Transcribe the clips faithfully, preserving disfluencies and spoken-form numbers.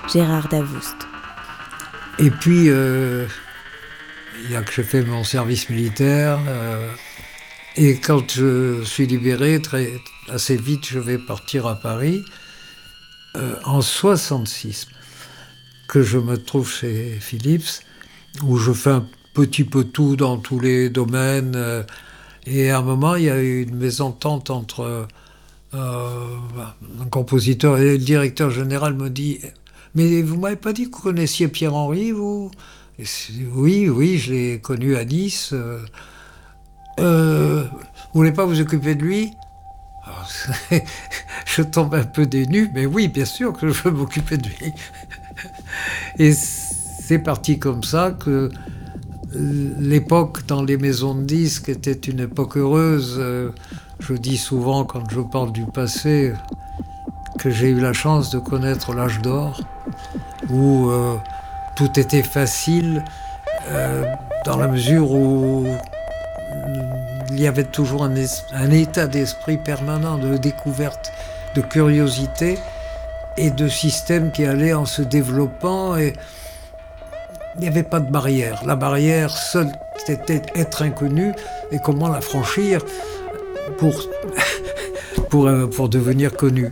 Gérard Davoust. Et puis, euh, il y a que j'ai fait mon service militaire. Euh, et quand je suis libéré, très, assez vite, je vais partir à Paris. Euh, en soixante-six, que je me trouve chez Philips, où je fais un petit peu tout dans tous les domaines. Euh, et à un moment, il y a eu une mésentente entre euh, un compositeur et le directeur général me dit « Mais vous m'avez pas dit que vous connaissiez Pierre-Henry, vous ?» Et oui, oui, je l'ai connu à Nice. Euh, euh, vous voulez pas vous occuper de lui? Alors, je tombe un peu dénu, mais oui, bien sûr que je veux m'occuper de lui. Et c'est parti comme ça que l'époque dans les maisons de disques était une époque heureuse. Je dis souvent, quand je parle du passé, que j'ai eu la chance de connaître l'âge d'or, où euh, tout était facile, euh, dans la mesure où il y avait toujours un, es- un état d'esprit permanent de découverte, de curiosité et de système qui allait en se développant. Et il n'y avait pas de barrière. La barrière seule, c'était être inconnu et comment la franchir pour, pour, euh, pour devenir connu.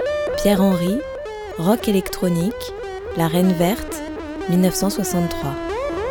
Pierre-Henry, rock électronique, La Reine Verte, mille neuf cent soixante-trois.